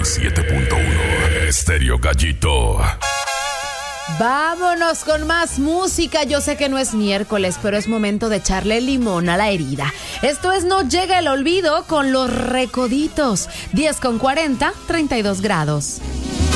97.1 Estéreo Gallito. Vámonos con más música. Yo sé que no es miércoles, pero es momento de echarle limón a la herida. Esto es No Llega el Olvido con Los Recoditos. 10:40, 32 grados.